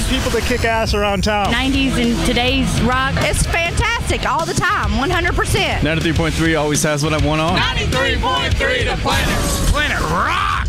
find people that kick ass around town. 90s and today's rock. It's fantastic all the time, 100%. 93.3 always has what I want on. 93.3 The Planet. Planet Rock!